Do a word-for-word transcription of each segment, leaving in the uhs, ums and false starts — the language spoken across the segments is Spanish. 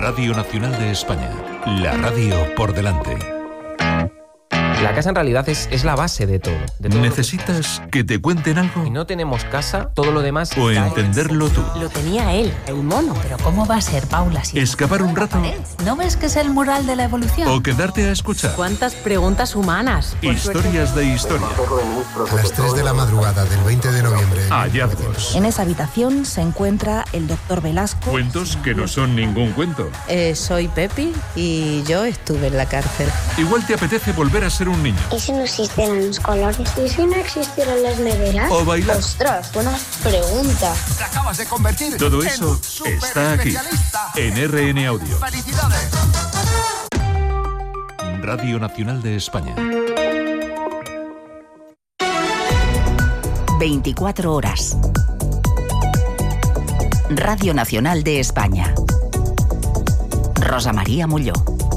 Radio Nacional de España, la radio por delante. La casa en realidad es, es la base de todo. De todo ¿Necesitas que te cuenten algo? Si no tenemos casa, todo lo demás... O entenderlo tú. Lo tenía él, el mono. Pero ¿cómo va a ser, Paula? Si ¿Escapar un rato? ¿No ves que es el mural de la evolución? ¿O quedarte a escuchar? ¿Cuántas preguntas humanas? Historias de historia. A las tres de la madrugada del veinte de noviembre. Hallazgos. En esa habitación se encuentra el doctor Velasco. Cuentos que no son ningún cuento. Eh, soy Pepi y yo estuve en la cárcel. Igual te apetece volver a ser un niño. ¿Y si no existieran los colores? ¿Y si no existieran las neveras? O bailar. Ostras, buena pregunta. Te acabas de convertir. Todo eso en está aquí, en R N Audio. ¡Felicidades! Radio Nacional de España. veinticuatro horas. Radio Nacional de España. Rosa María Molló.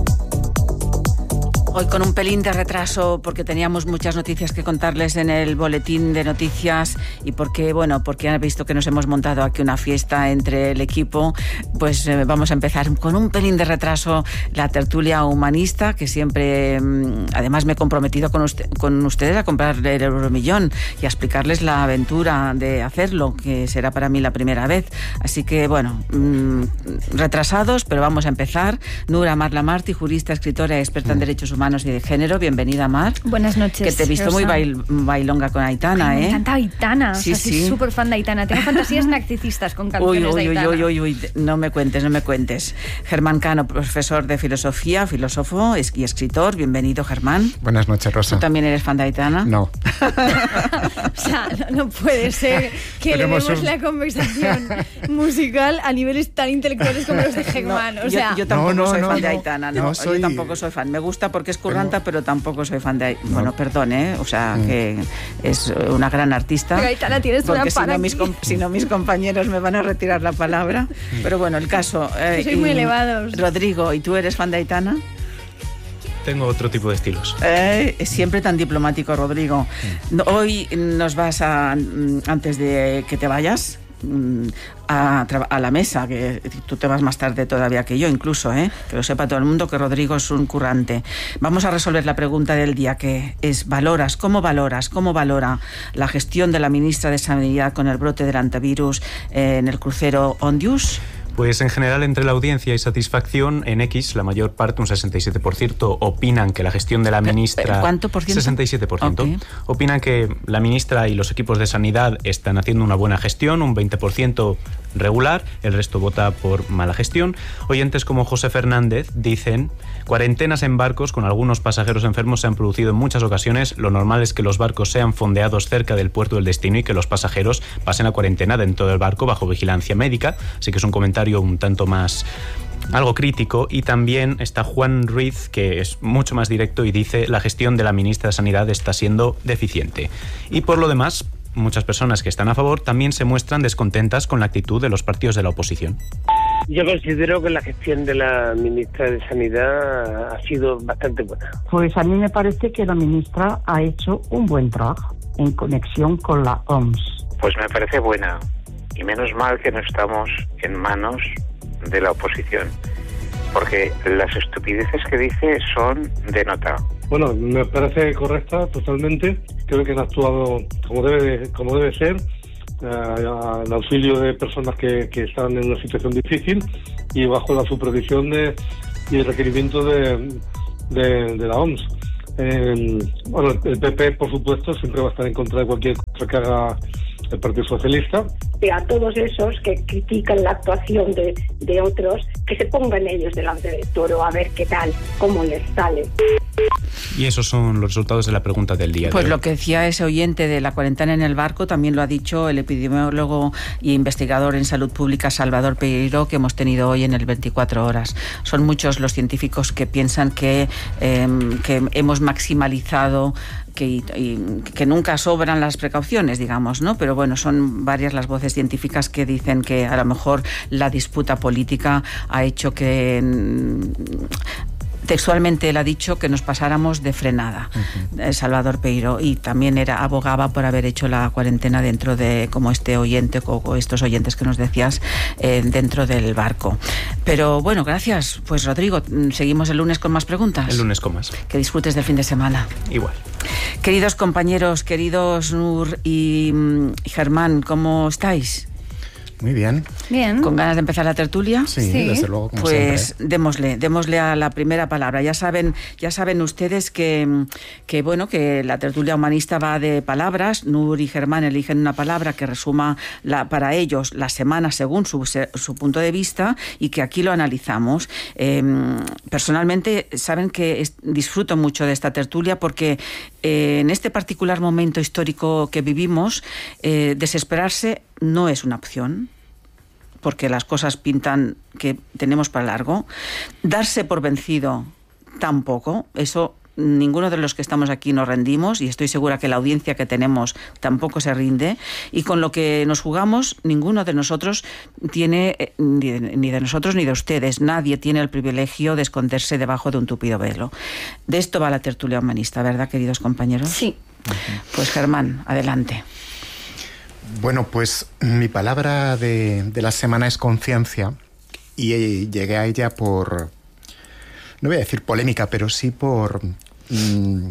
Hoy con un pelín de retraso porque teníamos muchas noticias que contarles en el boletín de noticias y porque, bueno, porque han visto que nos hemos montado aquí una fiesta entre el equipo, pues eh, vamos a empezar con un pelín de retraso la tertulia humanista, que siempre, eh, además me he comprometido con, usted, con ustedes a comprar el Euromillón y a explicarles la aventura de hacerlo, que será para mí la primera vez. Así que, bueno, mmm, retrasados, pero vamos a empezar. Nura Marlamarti, jurista, escritora y experta en derechos humanos Humanos y de género. Bienvenida, Mar. Buenas noches. Que te he visto Rosa. muy bail, bailonga con Aitana, Ay, ¿eh? Me encanta Aitana. Sí, o sea, sí. Soy súper fan de Aitana. Tengo fantasías narcisistas con canciones uy, uy, de Aitana. Uy, uy, uy, uy, no me cuentes, no me cuentes. Germán Cano, profesor de filosofía, filósofo y escritor. Bienvenido, Germán. Buenas noches, Rosa. ¿Tú también eres fan de Aitana? No. O sea, no, no puede ser que Tenemos le demos un... la conversación musical a niveles tan intelectuales como los de Germán. No, o sea, yo, yo tampoco no, no, soy no, fan no, de Aitana. No, no soy... Yo tampoco soy fan. Me gusta porque es curranta, Tengo... pero tampoco soy fan de Aitana. No. Bueno, perdón, ¿eh? O sea, mm. que es una gran artista. Pero Aitana tienes una porque si no, aquí. mis com- si no, mis compañeros me van a retirar la palabra. Mm. Pero bueno, el caso... Eh, soy muy elevados. Rodrigo, ¿y tú eres fan de Aitana? Tengo otro tipo de estilos. Eh, siempre tan diplomático, Rodrigo. Mm. Hoy nos vas a... Antes de que te vayas... A, a la mesa, que tú te vas más tarde todavía que yo incluso, ¿eh? Que lo sepa todo el mundo que Rodrigo es un currante. Vamos a resolver la pregunta del día, que es ¿valoras, cómo valoras, cómo valora la gestión de la ministra de Sanidad con el brote del antivirus eh, en el crucero Ondius? Pues en general, entre la audiencia y satisfacción, en X, la mayor parte, un sesenta y siete por ciento, opinan que la gestión de la ministra... ¿Cuánto por ciento? sesenta y siete por ciento. Okay. Opinan que la ministra y los equipos de sanidad están haciendo una buena gestión, un veinte por ciento regular, el resto vota por mala gestión. Oyentes como José Fernández dicen: cuarentenas en barcos con algunos pasajeros enfermos se han producido en muchas ocasiones. Lo normal es que los barcos sean fondeados cerca del puerto del destino y que los pasajeros pasen la cuarentena dentro del barco bajo vigilancia médica. Así que es un comentario un tanto más... algo crítico. Y también está Juan Ruiz, que es mucho más directo y dice: la gestión de la ministra de Sanidad está siendo deficiente. Y por lo demás, muchas personas que están a favor también se muestran descontentas con la actitud de los partidos de la oposición. Yo considero que la gestión de la ministra de Sanidad ha sido bastante buena. Pues a mí me parece que la ministra ha hecho un buen trabajo en conexión con la O M S. Pues me parece buena, y menos mal que no estamos en manos de la oposición, porque las estupideces que dice son de nota. Bueno, me parece correcta totalmente. Creo que han actuado como debe, como debe ser, eh, al auxilio de personas que, que están en una situación difícil y bajo la supervisión de, y el requerimiento de, de, de la O M S. Eh, bueno, el P P, por supuesto, siempre va a estar en contra de cualquier cosa que haga el Partido Socialista. A todos esos que critican la actuación de, de otros, que se pongan ellos delante del toro a ver qué tal, cómo les sale. Y esos son los resultados de la pregunta del día. Pues de lo que decía ese oyente de la cuarentena en el barco también lo ha dicho el epidemiólogo y investigador en salud pública Salvador Pereiro, que hemos tenido hoy en el veinticuatro horas. Son muchos los científicos que piensan que, eh, que hemos maximalizado que, y, que nunca sobran las precauciones, digamos, ¿no? Pero bueno, son varias las voces científicas que dicen que a lo mejor la disputa política ha hecho que... Textualmente él ha dicho que nos pasáramos de frenada, uh-huh. Salvador Pereiro, y también era abogaba por haber hecho la cuarentena dentro de, como este oyente o estos oyentes que nos decías, eh, dentro del barco. Pero bueno, gracias. Pues Rodrigo, seguimos el lunes con más preguntas. El lunes con más. Que disfrutes del fin de semana. Igual. Queridos compañeros, queridos Nur y, y Germán, ¿cómo estáis? Muy bien. Bien. ¿Con ganas de empezar la tertulia? Sí, sí. Desde luego, como pues siempre. démosle, démosle a la primera palabra. Ya saben, ya saben ustedes que, que bueno, que la tertulia humanista va de palabras. Nur y Germán eligen una palabra que resuma la, para ellos la semana según su, su punto de vista y que aquí lo analizamos. Eh, personalmente saben que es, disfruto mucho de esta tertulia porque eh, en este particular momento histórico que vivimos, eh, desesperarse no es una opción, porque las cosas pintan que tenemos para largo. Darse por vencido tampoco, eso ninguno de los que estamos aquí nos rendimos y estoy segura que la audiencia que tenemos tampoco se rinde, y con lo que nos jugamos ninguno de nosotros tiene, ni de, ni de nosotros ni de ustedes, nadie tiene el privilegio de esconderse debajo de un tupido velo. De esto va la tertulia humanista, ¿verdad, queridos compañeros? Sí. Pues Germán, adelante. Bueno, pues mi palabra de, de la semana es conciencia y llegué a ella por, no voy a decir polémica, pero sí por mmm,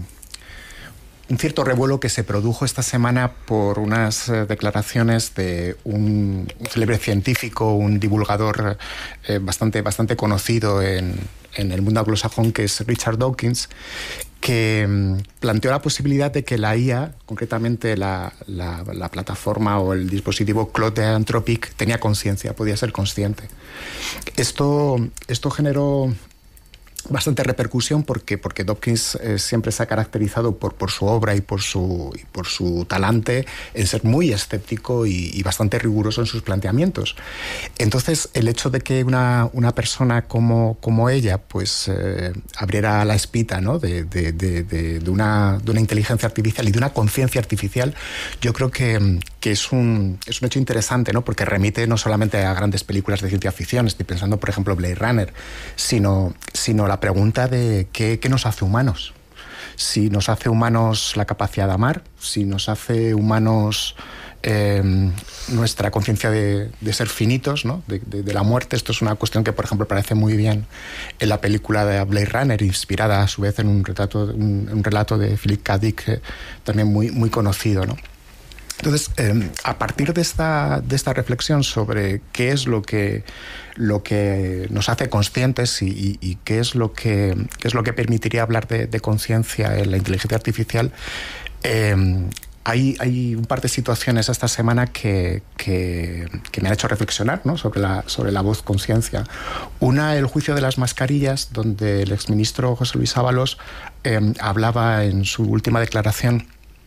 un cierto revuelo que se produjo esta semana por unas eh, declaraciones de un, un célebre científico, un divulgador eh, bastante, bastante conocido en, en el mundo anglosajón, que es Richard Dawkins, que mmm, planteó la posibilidad de que la I A, concretamente la, la, la plataforma o el dispositivo Claude de Anthropic, tenía conciencia, podía ser consciente. Esto, esto generó bastante repercusión porque, porque Dawkins eh, siempre se ha caracterizado por, por su obra y por su, y por su talante en ser muy escéptico y, y bastante riguroso en sus planteamientos. Entonces, el hecho de que una, una persona como, como ella pues eh, abriera la espita, ¿no?, de, de, de, de, de, una, de una inteligencia artificial y de una conciencia artificial, yo creo que, que es, un, es un hecho interesante, ¿no?, porque remite no solamente a grandes películas de ciencia ficción, estoy pensando, por ejemplo, Blade Runner, sino, sino la pregunta de qué, qué nos hace humanos. Si nos hace humanos la capacidad de amar, si nos hace humanos eh, nuestra conciencia de, de ser finitos, ¿no?, de, de, de la muerte. Esto es una cuestión que, por ejemplo, aparece muy bien en la película de Blade Runner, inspirada a su vez en un, retrato, un, un relato de Philip K. Dick, eh, también muy, muy conocido, ¿no? Entonces, eh, a partir de esta, de esta reflexión sobre qué es lo que, lo que nos hace conscientes y, y, y qué, es lo que, qué es lo que permitiría hablar de, de conciencia en la inteligencia artificial, eh, hay, hay un par de situaciones esta semana que, que, que me han hecho reflexionar, ¿no?, sobre la, sobre la voz conciencia. Una, el juicio de las mascarillas, donde el exministro José Luis Ábalos eh, hablaba en su última declaración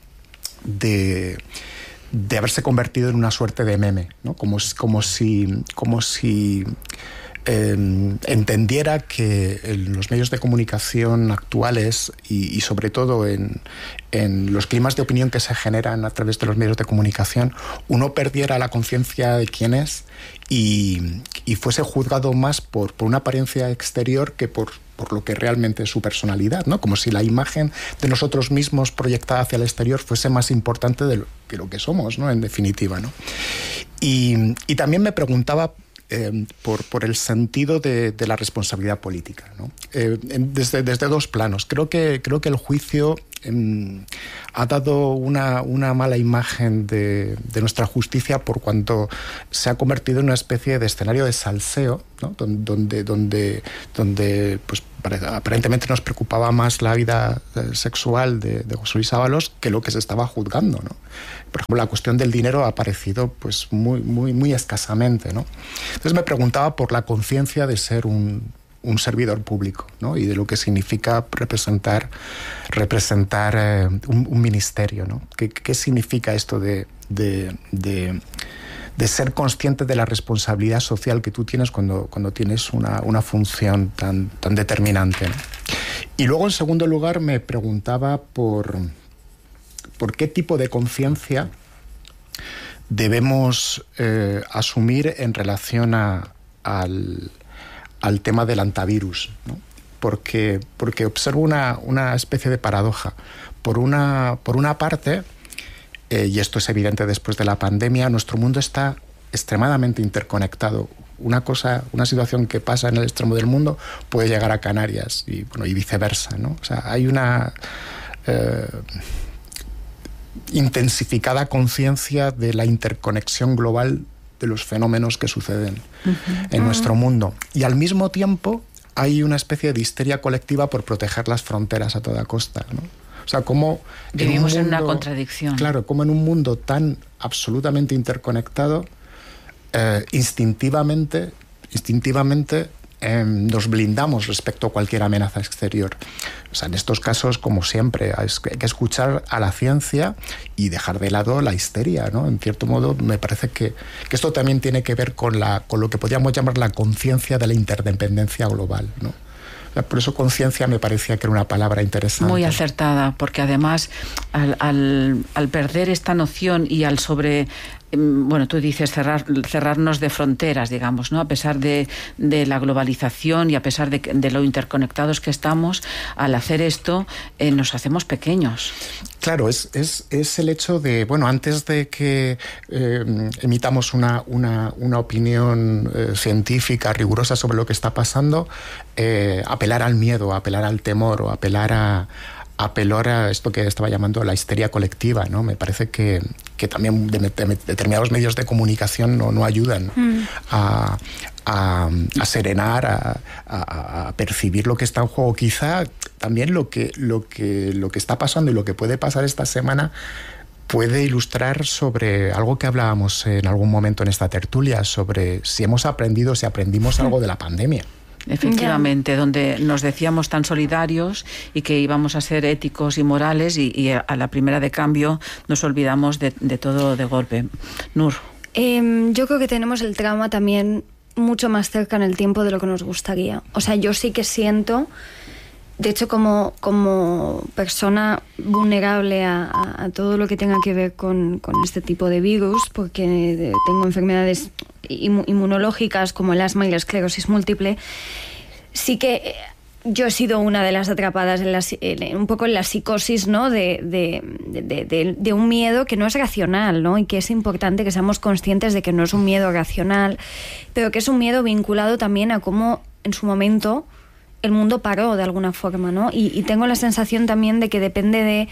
de... de haberse convertido en una suerte de meme, ¿no? Como, como si, como si eh, entendiera que en los medios de comunicación actuales y, y sobre todo en, en los climas de opinión que se generan a través de los medios de comunicación, uno perdiera la conciencia de quién es y, y fuese juzgado más por, por una apariencia exterior que por por lo que realmente es su personalidad, ¿no? Como si la imagen de nosotros mismos proyectada hacia el exterior fuese más importante de lo que, lo que somos, ¿no?, en definitiva, ¿no? Y, y también me preguntaba eh, por, por el sentido de, de la responsabilidad política, ¿no? Eh, desde, desde dos planos. Creo que, creo que el juicio eh, ha dado una, una mala imagen de, de nuestra justicia por cuanto se ha convertido en una especie de escenario de salseo, ¿no?, donde, donde, donde pues, aparentemente nos preocupaba más la vida sexual de, de José Luis Ábalos que lo que se estaba juzgando, ¿no? Por ejemplo, la cuestión del dinero ha aparecido pues, muy, muy, muy escasamente, ¿no? Entonces me preguntaba por la conciencia de ser un, un servidor público, ¿no?, y de lo que significa representar, representar eh, un, un ministerio, ¿no? ¿Qué, qué significa esto de... de, de de ser consciente de la responsabilidad social que tú tienes cuando, cuando tienes una, una función tan, tan determinante, ¿no? Y luego, en segundo lugar, me preguntaba por, por qué tipo de conciencia debemos eh, asumir en relación a, al, al tema del antivirus, ¿no? Porque, porque observo una, una especie de paradoja. Por una, por una parte... Eh, y esto es evidente después de la pandemia, nuestro mundo está extremadamente interconectado. una cosa, una situación que pasa en el extremo del mundo puede llegar a Canarias y, bueno, y viceversa, ¿no? O sea, hay una eh, intensificada conciencia de la interconexión global de los fenómenos que suceden uh-huh. en uh-huh. nuestro mundo. Y al mismo tiempo hay una especie de histeria colectiva por proteger las fronteras a toda costa, ¿no? O sea, como vivimos en, en una contradicción. Claro, como en un mundo tan absolutamente interconectado, eh, instintivamente, instintivamente eh, nos blindamos respecto a cualquier amenaza exterior. O sea, en estos casos, como siempre, hay que escuchar a la ciencia y dejar de lado la histeria, ¿no? En cierto modo, me parece que, que esto también tiene que ver con, la, con lo que podríamos llamar la conciencia de la interdependencia global, ¿no? Por eso conciencia me parecía que era una palabra interesante. Muy acertada, porque además al, al, al perder esta noción y al sobre... Bueno, tú dices cerrar, cerrarnos de fronteras, digamos, ¿no? A pesar de, de la globalización y a pesar de, de lo interconectados que estamos, al hacer esto eh, nos hacemos pequeños. Claro, es, es, es el hecho de, bueno, antes de que eh, emitamos una, una, una opinión eh, científica rigurosa sobre lo que está pasando, eh, apelar al miedo, apelar al temor o apelar a... apelar a esto que estaba llamando la histeria colectiva, ¿no? Me parece que, que también de, de, determinados medios de comunicación no, no ayudan mm. a, a, a serenar, a, a, a percibir lo que está en juego. Quizá también lo que, lo, que, lo que está pasando y lo que puede pasar esta semana puede ilustrar sobre algo que hablábamos en algún momento en esta tertulia, sobre si hemos aprendido, si aprendimos algo de la pandemia. Efectivamente, yeah. donde nos decíamos tan solidarios y que íbamos a ser éticos y morales y, y a la primera de cambio nos olvidamos de, de todo de golpe. Nur. Eh, yo creo que tenemos el trauma también mucho más cerca en el tiempo de lo que nos gustaría. O sea, yo sí que siento, de hecho, como, como persona vulnerable a, a, a todo lo que tenga que ver con, con este tipo de virus, porque tengo enfermedades inmunológicas como el asma y la esclerosis múltiple, sí que yo he sido una de las atrapadas en la, en, un poco en la psicosis, ¿no? de, de, de, de, de un miedo que no es racional, ¿no? Y que es importante que seamos conscientes de que no es un miedo racional, pero que es un miedo vinculado también a cómo en su momento el mundo paró de alguna forma, ¿no? Y, y tengo la sensación también de que depende de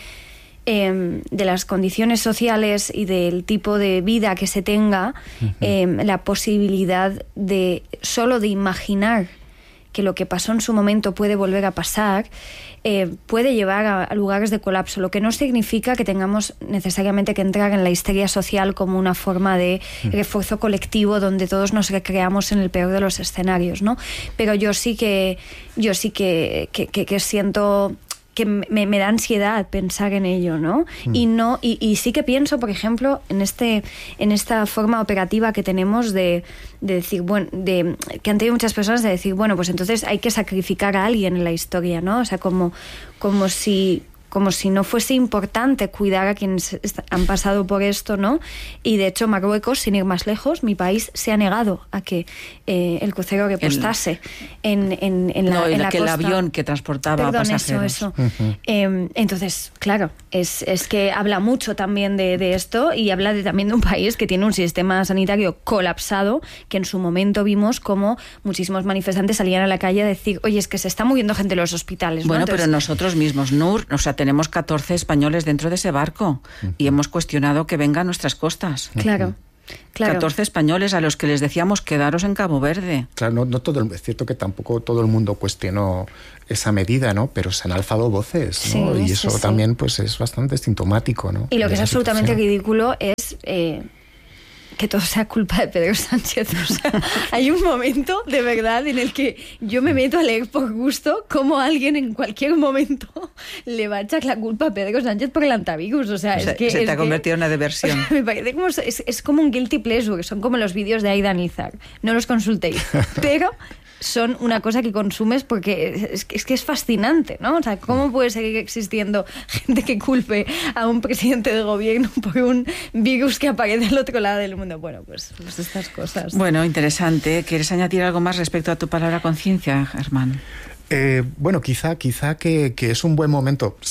Eh, de las condiciones sociales y del tipo de vida que se tenga, uh-huh. eh, la posibilidad de solo de imaginar que lo que pasó en su momento puede volver a pasar, eh, puede llevar a, a lugares de colapso, lo que no significa que tengamos necesariamente que entrar en la histeria social como una forma de uh-huh. refuerzo colectivo donde todos nos recreamos en el peor de los escenarios, ¿no? Pero yo sí que yo sí que, que, que, que siento que me, me da ansiedad pensar en ello, ¿no? Mm. Y no y, y sí que pienso, por ejemplo, en este en esta forma operativa que tenemos de, de decir, bueno, de que han tenido muchas personas de decir, bueno, pues entonces hay que sacrificar a alguien en la historia, ¿no? O sea, como como si como si no fuese importante cuidar a quienes han pasado por esto, ¿no? Y de hecho Marruecos, sin ir más lejos, mi país se ha negado a que eh, el crucero repostase en, en, en la, no, en en la la que costa. El avión que transportaba Perdón, a pasajeros. Eso, eso. Uh-huh. Eh, entonces, claro, es, es que habla mucho también de, de esto y habla de, también de un país que tiene un sistema sanitario colapsado, que en su momento vimos como muchísimos manifestantes salían a la calle a decir, oye, es que se está muriendo gente en los hospitales, ¿no? Bueno, Entonces, pero nosotros mismos, Nur, o sea, tenemos catorce españoles dentro de ese barco uh-huh. y hemos cuestionado que venga a nuestras costas. Claro. Claro. catorce españoles a los que les decíamos quedaros en Cabo Verde. Claro, no, no todo el, es cierto que tampoco todo el mundo cuestionó esa medida, ¿no? Pero se han alzado voces, ¿no? Sí, y eso sí, también, pues, es bastante sintomático, ¿no? Y lo que es absolutamente situación. ridículo es eh, que todo sea culpa de Pedro Sánchez. O sea, hay un momento de verdad en el que yo me meto a leer por gusto cómo alguien en cualquier momento le va a echar la culpa a Pedro Sánchez por el antivirus. O sea, o sea es que se es te ha que, convertido en una diversión. O sea, me parece como es, es como un guilty pleasure, son como los vídeos de Aida Nizar. No los consultéis, pero son una cosa que consumes porque es, es que es fascinante, ¿no? O sea, ¿cómo puede seguir existiendo gente que culpe a un presidente de gobierno por un virus que aparece al otro lado del mundo? Bueno, pues, pues estas cosas. Bueno, interesante. ¿Quieres añadir algo más respecto a tu palabra conciencia, Germán? Eh, bueno, quizá, quizá que, que es un buen momento. O sea,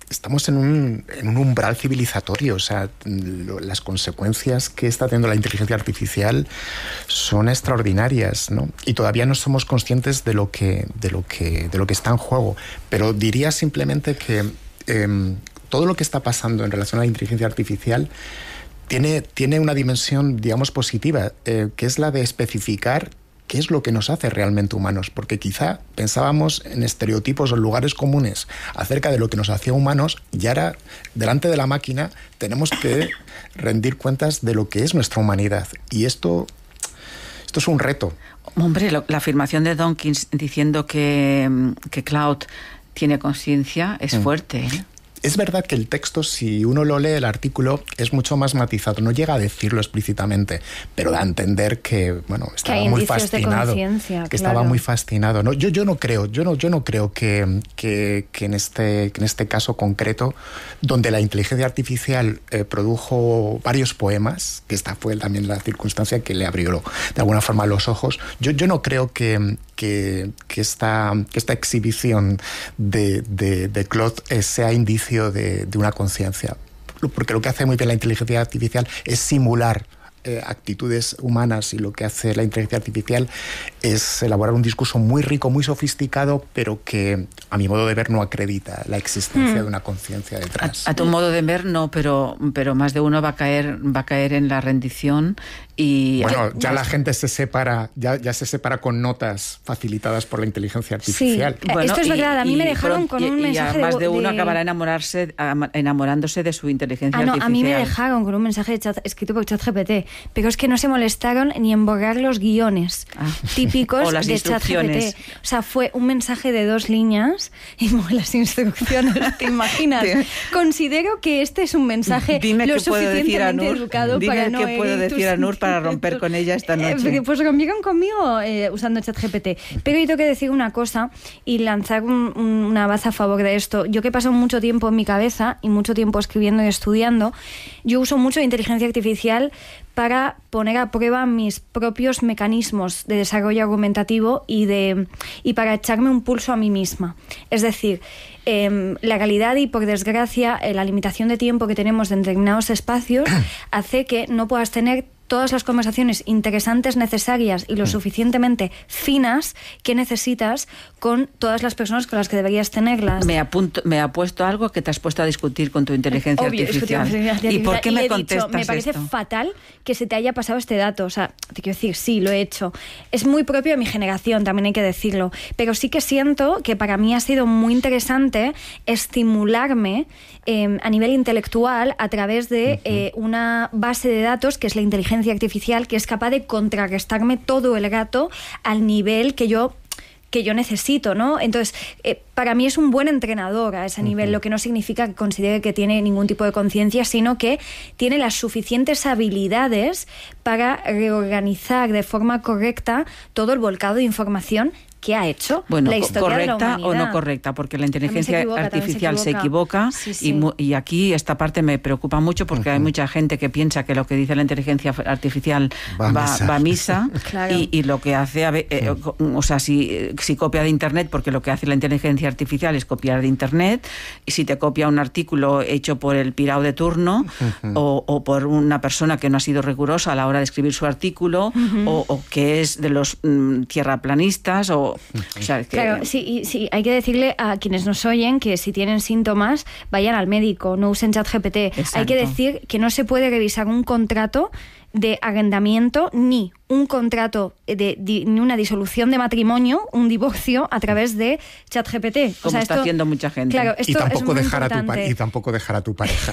estamos en un, en un umbral civilizatorio. O sea, lo, las consecuencias que está teniendo la inteligencia artificial son extraordinarias, ¿no? Y todavía no somos conscientes de lo que, de lo que, de lo que está en juego. Pero diría simplemente que eh, todo lo que está pasando en relación a la inteligencia artificial tiene, tiene una dimensión, digamos, positiva, eh, que es la de especificar qué es lo que nos hace realmente humanos, porque quizá pensábamos en estereotipos o en lugares comunes acerca de lo que nos hacía humanos, y ahora, delante de la máquina, tenemos que rendir cuentas de lo que es nuestra humanidad. Y esto, esto es un reto. Hombre, lo, la afirmación de Dawkins diciendo que, que Claude tiene conciencia es mm. fuerte, ¿eh? Es verdad que el texto, si uno lo lee, el artículo, es mucho más matizado. No llega a decirlo explícitamente, pero da a entender que, bueno, estaba que muy fascinado. Que claro. estaba muy fascinado. No, yo, yo no creo, yo no, yo no creo que, que, que, en este, que en este caso concreto, donde la inteligencia artificial eh, produjo varios poemas, que esta fue también la circunstancia que le abrió de alguna forma los ojos, yo, yo no creo que, que, que, esta, que esta exhibición de, de, de Claude eh, sea indicio De, de una conciencia, porque lo que hace muy bien la inteligencia artificial es simular eh, actitudes humanas, y lo que hace la inteligencia artificial es elaborar un discurso muy rico, muy sofisticado, pero que a mi modo de ver no acredita la existencia mm. de una conciencia detrás. A, a tu modo de ver no, pero, pero más de uno va a caer, va a caer en la rendición. Y bueno, ya la gente se separa, ya, ya se separa con notas facilitadas por la inteligencia artificial. Sí, bueno, esto es verdad, a mí y, me dejaron con un y, mensaje y más de, de uno de... acabará enamorarse, enamorándose de su inteligencia ah, no, artificial. A mí me dejaron con un mensaje de chat, escrito por ChatGPT, pero es que no se molestaron ni en borrar los guiones ah. típicos de ChatGPT. O sea, fue un mensaje de dos líneas y las instrucciones, ¿te imaginas? Considero que este es un mensaje Dime lo que suficientemente Nur, educado Dime para no que puedo decir a Nur para romper con ella esta noche. Eh, pues rompieron conmigo eh, usando ChatGPT. Pero yo tengo que decir una cosa y lanzar un, un, una baza a favor de esto. Yo que he pasado mucho tiempo en mi cabeza y mucho tiempo escribiendo y estudiando, yo uso mucho inteligencia artificial para poner a prueba mis propios mecanismos de desarrollo argumentativo y, de, y para echarme un pulso a mí misma. Es decir, eh, la realidad y, por desgracia, eh, la limitación de tiempo que tenemos en determinados espacios hace que no puedas tener todas las conversaciones interesantes, necesarias y lo suficientemente finas que necesitas con todas las personas con las que deberías tenerlas. Me apunto, me ha puesto algo que te has puesto a discutir con tu inteligencia Obvio, artificial. artificial. ¿Y por qué y me he contestas dicho, me parece esto? fatal que se te haya pasado este dato. O sea, te quiero decir, sí, lo he hecho. Es muy propio de mi generación, también hay que decirlo. Pero sí que siento que para mí ha sido muy interesante estimularme eh, a nivel intelectual a través de uh-huh. eh, una base de datos que es la inteligencia artificial, que es capaz de contrarrestarme todo el rato al nivel que yo que yo necesito, ¿no? Entonces, eh, para mí es un buen entrenador a ese nivel, uh-huh. lo que no significa que considere que tiene ningún tipo de conciencia, sino que tiene las suficientes habilidades para reorganizar de forma correcta todo el volcado de información que ha hecho bueno, la historia correcta de la humanidad. O no correcta, porque la inteligencia se equivoca, artificial se equivoca, se equivoca, sí, sí. Y, y aquí esta parte me preocupa mucho porque uh-huh. hay mucha gente que piensa que lo que dice la inteligencia artificial va, va, va a misa claro. y, y lo que hace, a ver, eh, o sea, si, si copia de Internet, porque lo que hace la inteligencia artificial es copiar de Internet, y si te copia un artículo hecho por el pirao de turno uh-huh. o, o por una persona que no ha sido rigurosa a la hora de escribir su artículo uh-huh. o, o que es de los mm, tierraplanistas o O sea, que... Claro, sí, sí, hay que decirle a quienes nos oyen que si tienen síntomas vayan al médico, no usen ChatGPT. Exacto. Hay que decir que no se puede revisar un contrato de arrendamiento ni un contrato de, de ni una disolución de matrimonio, un divorcio a través de ChatGPT. Como o sea, está esto, haciendo mucha gente. Claro, esto y tampoco es muy dejar importante. a tu pa- y tampoco dejar a tu pareja.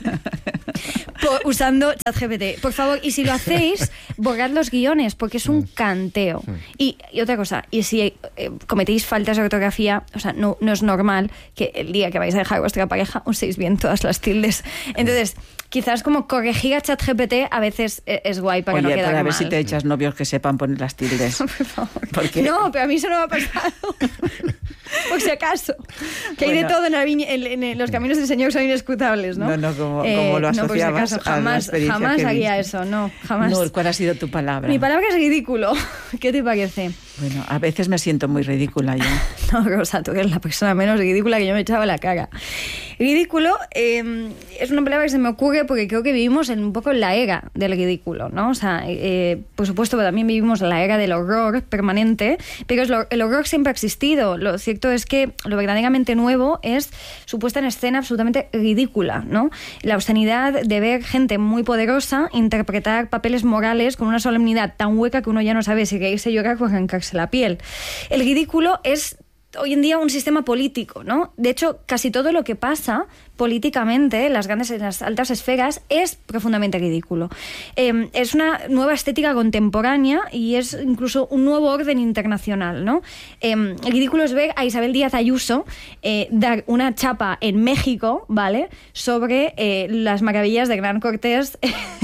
Por, usando ChatGPT. Por favor, y si lo hacéis, borrad los guiones, porque es un canteo. Y, y otra cosa, y si eh, cometéis faltas de ortografía, o sea, no, no es normal que el día que vais a dejar a vuestra pareja uséis bien todas las tildes. Entonces, quizás como corregir a ChatGPT a veces es guay para Oye, que no quede para mal. ver si te echas novios que sepan poner las tildes. Por favor. Porque... No, pero a mí eso no me ha pasado. Por si acaso. Que bueno. hay de todo en, la viña, en, en los caminos del Señor son inescrutables, ¿no? No, no, como, eh, como lo asociabas no, por si acaso, jamás, a la jamás haría viste. eso, no, jamás. No, ¿cuál ha sido tu palabra? Mi palabra es ridículo. ¿Qué te parece? Bueno, a veces me siento muy ridícula yo. No, Rosa, tú eres la persona menos ridícula que yo me he echado a la cara. Ridículo eh, es una palabra que se me ocurre porque creo que vivimos en un poco en la era del ridículo, ¿no? O sea, eh, por supuesto, pero también vivimos en la era del horror permanente, pero es lo, el horror siempre ha existido. Lo cierto es que lo verdaderamente nuevo es su puesta en escena absolutamente ridícula, ¿no? La obscenidad de ver gente muy poderosa interpretar papeles morales con una solemnidad tan hueca que uno ya no sabe si reírse, llorar o arrancarse la piel. El ridículo es hoy en día un sistema político, ¿no? De hecho, casi todo lo que pasa políticamente en las grandes, en las altas esferas es profundamente ridículo. Eh, es una nueva estética contemporánea y es incluso un nuevo orden internacional, ¿no? Eh, el ridículo es ver a Isabel Díaz Ayuso eh, dar una chapa en México, ¿vale?, sobre eh, las maravillas de Gran Cortés.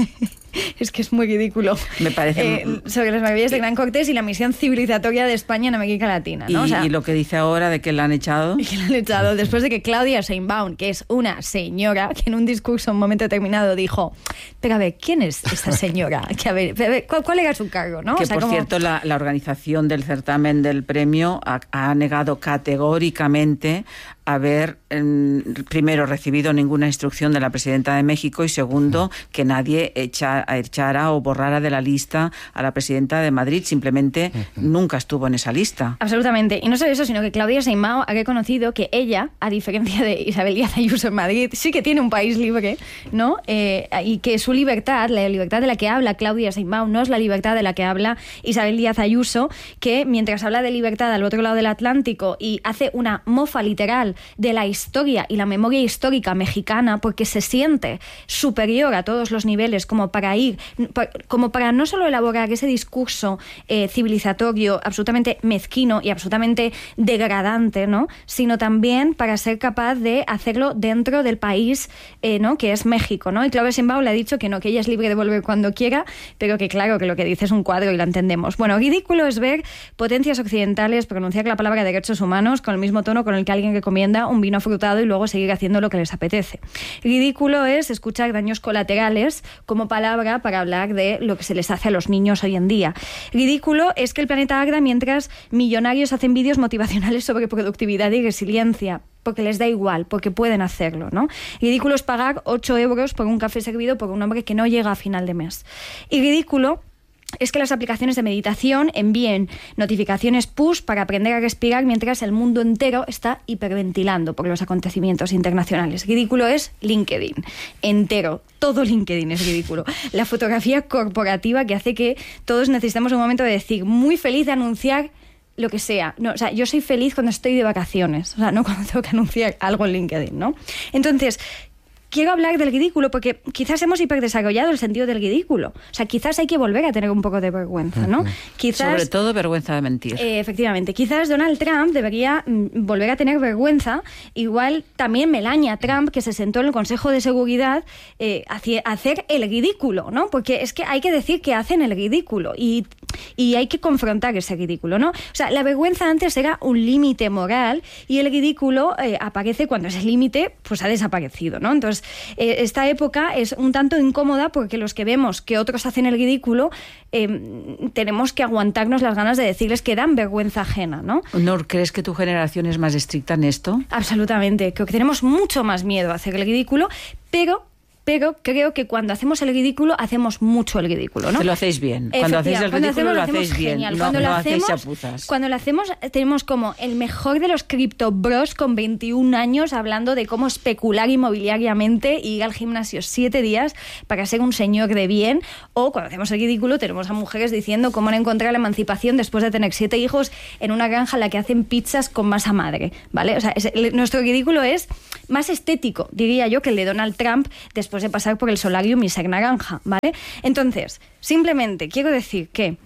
Es que es muy ridículo. Me parece... Eh, sobre las maravillas de Gran Cortés y la misión civilizatoria de España en América Latina, ¿no? Y, o sea, y lo que dice ahora de que la han echado... Y que la han echado después de que Claudia Sheinbaum, que es una señora, que en un discurso en un momento determinado dijo, pero a ver, ¿quién es esta señora? Que a ver, a ver ¿cuál, ¿cuál era su cargo? ¿No? Que o sea, por como... cierto, la, la organización del certamen del premio ha, ha negado categóricamente haber, eh, primero, recibido ninguna instrucción de la presidenta de México y segundo, que nadie echa, echara o borrara de la lista a la presidenta de Madrid. Simplemente uh-huh. nunca estuvo en esa lista. Absolutamente. Y no solo eso, sino que Claudia Sheinbaum ha reconocido que ella, a diferencia de Isabel Díaz Ayuso en Madrid, sí que tiene un país libre, ¿no? Eh, y que su libertad, la libertad de la que habla Claudia Sheinbaum, no es la libertad de la que habla Isabel Díaz Ayuso, que mientras habla de libertad al otro lado del Atlántico y hace una mofa literal de la historia y la memoria histórica mexicana, porque se siente superior a todos los niveles como para ir, como para no solo elaborar ese discurso eh, civilizatorio absolutamente mezquino y absolutamente degradante, ¿no?, sino también para ser capaz de hacerlo dentro del país, eh, ¿no?, que es México, ¿no? Y Claudia Sheinbaum le ha dicho que no, que ella es libre de volver cuando quiera, pero que claro, que lo que dice es un cuadro y la entendemos. Bueno, ridículo es ver potencias occidentales pronunciar la palabra derechos humanos con el mismo tono con el que alguien recomienda un vino frutado y luego seguir haciendo lo que les apetece. Ridículo es escuchar daños colaterales como palabra para hablar de lo que se les hace a los niños hoy en día. Ridículo es que el planeta arda mientras millonarios hacen vídeos motivacionales sobre productividad y resiliencia, porque les da igual, porque pueden hacerlo, ¿no? Ridículo es pagar ocho euros por un café servido por un hombre que no llega a final de mes. Y ridículo es que las aplicaciones de meditación envíen notificaciones push para aprender a respirar mientras el mundo entero está hiperventilando por los acontecimientos internacionales. Ridículo es LinkedIn, entero. Todo LinkedIn es ridículo. La fotografía corporativa que hace que todos necesitemos un momento de decir, muy feliz de anunciar lo que sea. No, o sea, yo soy feliz cuando estoy de vacaciones, o sea, no cuando tengo que anunciar algo en LinkedIn, ¿no? Entonces, quiero hablar del ridículo porque quizás hemos hiperdesarrollado el sentido del ridículo. O sea, quizás hay que volver a tener un poco de vergüenza, ¿no? Uh-huh. Quizás, sobre todo vergüenza de mentir. Eh, efectivamente. Quizás Donald Trump debería mm, volver a tener vergüenza. Igual también Melania Trump, que se sentó en el Consejo de Seguridad, eh, hacia, hacer el ridículo, ¿no? Porque es que hay que decir que hacen el ridículo y, y hay que confrontar ese ridículo, ¿no? O sea, la vergüenza antes era un límite moral y el ridículo eh, aparece cuando ese límite pues ha desaparecido, ¿no? Entonces, Eh, esta época es un tanto incómoda porque los que vemos que otros hacen el ridículo eh, tenemos que aguantarnos las ganas de decirles que dan vergüenza ajena, ¿no? ¿No crees que tu generación es más estricta en esto? Absolutamente. Creo que tenemos mucho más miedo a hacer el ridículo, pero... pero creo que cuando hacemos el ridículo, hacemos mucho el ridículo, ¿no? Que lo hacéis bien. Cuando hacéis el ridículo, hacemos, lo hacéis bien. No, cuando no lo hacéis hacemos, chapuzas. Cuando lo hacemos, tenemos como el mejor de los cripto bros con veintiún años hablando de cómo especular inmobiliariamente y ir al gimnasio siete días para ser un señor de bien. O cuando hacemos el ridículo, tenemos a mujeres diciendo cómo han encontrado la emancipación después de tener siete hijos en una granja en la que hacen pizzas con masa madre, ¿vale? O sea, es, el, nuestro ridículo es más estético, diría yo, que el de Donald Trump después de pasar por el sol y ser naranja, ¿vale? Entonces, simplemente quiero decir que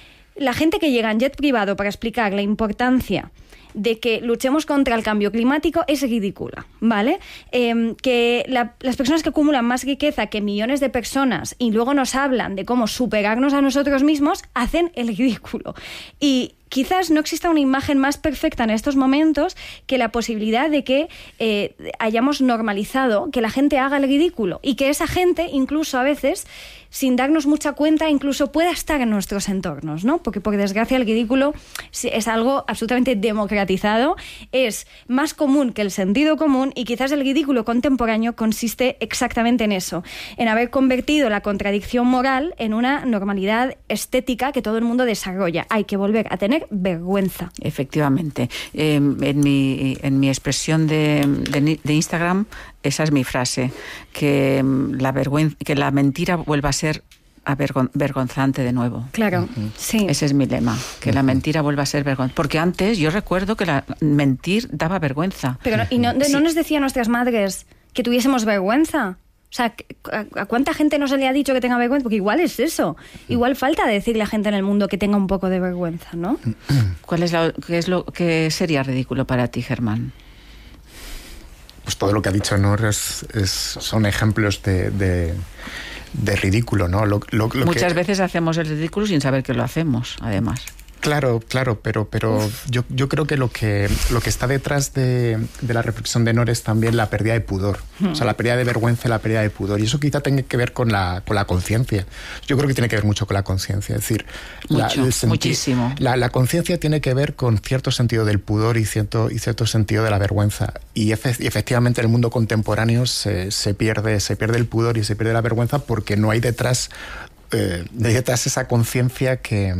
la gente que llega en jet privado para explicar la importancia de que luchemos contra el cambio climático es ridícula, ¿vale? Eh, que la, las personas que acumulan más riqueza que millones de personas y luego nos hablan de cómo superarnos a nosotros mismos, hacen el ridículo. Y quizás no exista una imagen más perfecta en estos momentos que la posibilidad de que eh, hayamos normalizado que la gente haga el ridículo y que esa gente, incluso a veces, sin darnos mucha cuenta, incluso pueda estar en nuestros entornos, ¿no? Porque, por desgracia, el ridículo es algo absolutamente democratizado, es más común que el sentido común, y quizás el ridículo contemporáneo consiste exactamente en eso, en haber convertido la contradicción moral en una normalidad estética que todo el mundo desarrolla. Hay que volver a tener vergüenza. Efectivamente. Eh, en, mi, en mi expresión de, de, de Instagram, esa es mi frase, que la, vergüenza, que la mentira vuelva a ser avergon- vergonzante de nuevo. Claro, uh-huh. sí. Ese es mi lema, que uh-huh. la mentira vuelva a ser vergonzante. Porque antes yo recuerdo que la mentir daba vergüenza. Pero ¿y no, sí. no nos decían nuestras madres que tuviésemos vergüenza? O sea, ¿a, ¿a cuánta gente no se le ha dicho que tenga vergüenza? Porque igual es eso. Igual falta decirle a gente en el mundo que tenga un poco de vergüenza, ¿no? ¿Cuál es, la, qué es lo que sería ridículo para ti, Germán? Pues todo lo que ha dicho Nur es, es, son ejemplos de, de, de ridículo, ¿no? Lo, lo, lo Muchas que... veces hacemos el ridículo sin saber que lo hacemos, además. Claro, claro, pero, pero yo, yo creo que lo que lo que está detrás de, de la reflexión de Nor es también la pérdida de pudor. O sea, la pérdida de vergüenza y la pérdida de pudor. Y eso quizá tenga que ver con la, con la conciencia. Yo creo que tiene que ver mucho con la conciencia. Es decir, mucho, la, el senti- muchísimo. La, la conciencia tiene que ver con cierto sentido del pudor y cierto, y cierto sentido de la vergüenza. Y, efe- y efectivamente en el mundo contemporáneo se, se, pierde, se pierde el pudor y se pierde la vergüenza porque no hay detrás, eh, no hay detrás esa conciencia que...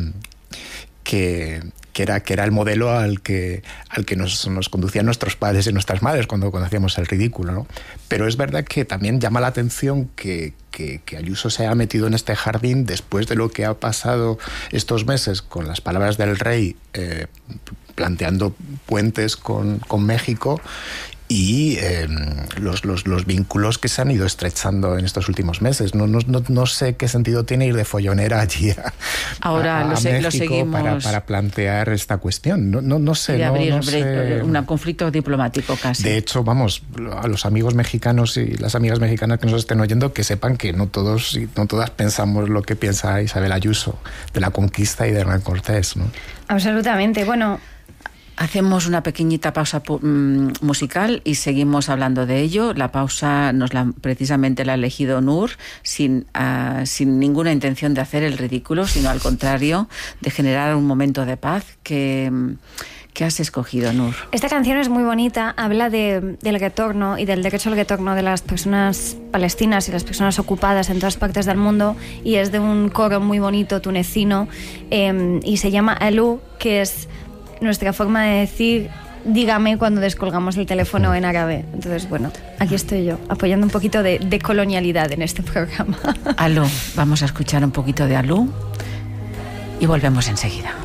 Que, que, era, que era el modelo al que, al que nos, nos conducían nuestros padres y nuestras madres cuando, cuando hacíamos el ridículo, ¿no? Pero es verdad que también llama la atención que, que, que Ayuso se haya metido en este jardín después de lo que ha pasado estos meses con las palabras del rey eh, planteando puentes con, con México y eh, los, los, los vínculos que se han ido estrechando en estos últimos meses. No, no, no, no sé qué sentido tiene ir de follonera allí a, Ahora a, a lo, se, México lo seguimos para, para plantear esta cuestión. No, no, no sé. Y no, abrir no sé. un conflicto diplomático casi. De hecho, vamos, a los amigos mexicanos y las amigas mexicanas que nos estén oyendo, que sepan que no todos y no todas pensamos lo que piensa Isabel Ayuso de la conquista y de Hernán Cortés, ¿no? Absolutamente. Bueno... Hacemos una pequeñita pausa um, musical y seguimos hablando de ello. La pausa nos la, precisamente la ha elegido Nur, sin, uh, sin ninguna intención de hacer el ridículo, sino al contrario, de generar un momento de paz. que, ¿Qué has escogido, Nur? Esta canción es muy bonita, habla de, del retorno y del derecho al retorno de las personas palestinas y las personas ocupadas en todas partes del mundo, y es de un coro muy bonito tunecino, eh, y se llama Alú, que es nuestra forma de decir dígame cuando descolgamos el teléfono en árabe. Entonces, bueno, aquí estoy yo, apoyando un poquito de, de colonialidad en este programa. Alú, vamos a escuchar un poquito de Alú y volvemos enseguida.